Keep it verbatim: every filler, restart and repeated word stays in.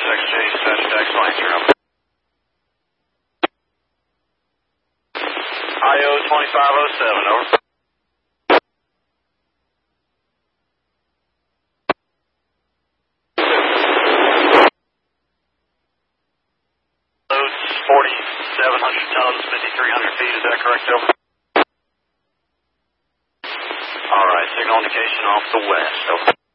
exchange, dispatch tax Lancer, over. I O twenty-five oh seven, over. Loads forty-seven hundred tons, fifty-three hundred feet, is that correct, over? Alright, signal indication off the west, over.